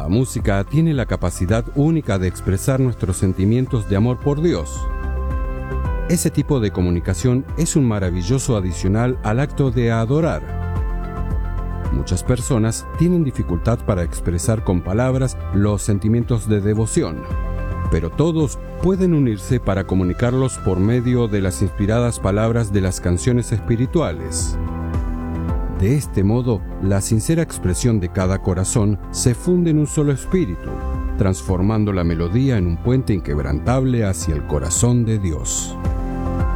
La música tiene la capacidad única de expresar nuestros sentimientos de amor por Dios. Ese tipo de comunicación es un maravilloso adicional al acto de adorar. Muchas personas tienen dificultad para expresar con palabras los sentimientos de devoción, pero todos pueden unirse para comunicarlos por medio de las inspiradas palabras de las canciones espirituales. De este modo, la sincera expresión de cada corazón se funde en un solo espíritu, transformando la melodía en un puente inquebrantable hacia el corazón de Dios.